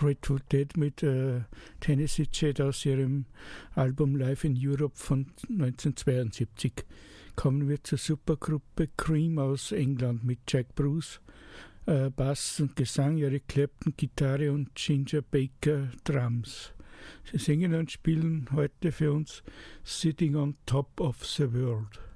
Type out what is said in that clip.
Grateful Dead mit Tennessee Jet aus ihrem Album Live in Europe von 1972. Kommen wir zur Supergruppe Cream aus England mit Jack Bruce, Bass und Gesang, Eric Clapton, Gitarre und Ginger Baker Drums. Sie singen und spielen heute für uns Sitting on Top of the World.